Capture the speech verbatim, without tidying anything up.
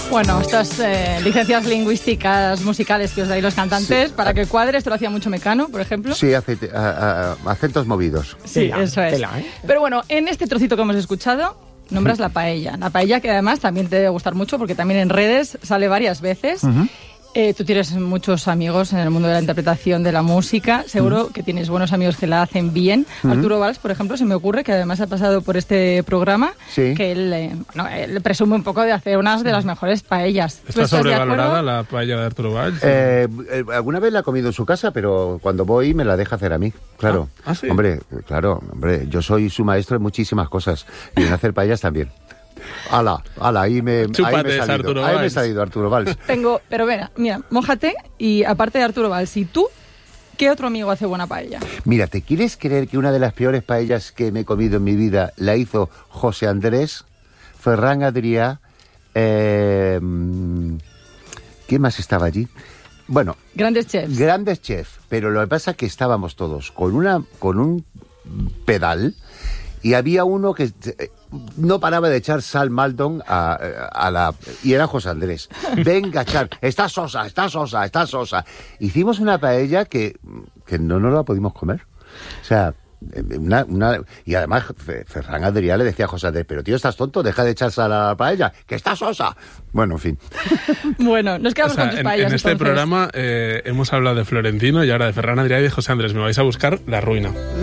Bueno, estas eh, licencias lingüísticas musicales que os dais los cantantes, sí. Para que cuadre, esto lo hacía mucho Mecano, por ejemplo. Sí, aceite, a, a, acentos movidos. Sí, tela, eso es. Tela, ¿eh? Pero bueno, en este trocito que hemos escuchado, nombras la paella. La paella que además también te debe gustar mucho porque también en redes sale varias veces. Uh-huh. Eh, tú tienes muchos amigos en el mundo de la interpretación de la música. Seguro uh-huh. que tienes buenos amigos que la hacen bien. Uh-huh. Arturo Valls, por ejemplo, se me ocurre que además ha pasado por este programa, sí. que él, eh, bueno, él presume un poco de hacer unas de las mejores paellas. ¿Está sobrevalorada la paella de Arturo Valls? Eh, eh, alguna vez la he comido en su casa, pero cuando voy me la deja hacer a mí, claro. Ah, ¿ah, sí? Hombre, claro, hombre, yo soy su maestro en muchísimas cosas y en hacer paellas también. Ala, ala, ahí me, Chúpate, ahí me he salido, Arturo ahí me he salido Arturo Valls. Tengo, pero mira, mira, mójate y aparte de Arturo Valls, ¿y tú qué otro amigo hace buena paella? Mira, ¿te quieres creer que una de las peores paellas que me he comido en mi vida la hizo José Andrés, Ferran Adrià, eh, ¿quién más estaba allí? Bueno, grandes chefs. Grandes chefs, pero lo que pasa es que estábamos todos con una con un pedal y había uno que no paraba de echar sal Maldon a, a la... Y era José Andrés. Venga, echar, está sosa, está sosa, está sosa. Hicimos una paella que, que no nos la pudimos comer. O sea, una, una... Y además Ferran Adrià le decía a José Andrés, pero tío, ¿estás tonto? Deja de echar sal a la paella, que está sosa. Bueno, en fin. Bueno, nos quedamos o sea, con tus en, paellas. En este entonces. programa eh, hemos hablado de Florentino y ahora de Ferran Adrià y de José Andrés. Me vais a buscar la ruina.